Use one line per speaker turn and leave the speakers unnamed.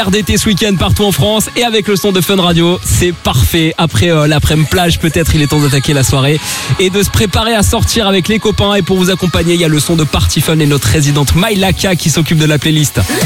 d'été ce week-end partout en France et avec le son de Fun Radio, c'est parfait. Après l'après-midi plage, peut-être il est temps d'attaquer la soirée et de se préparer à sortir avec les copains. Et pour vous accompagner, il y a le son de Party Fun et notre résidente Maïlaka qui s'occupe de la playlist.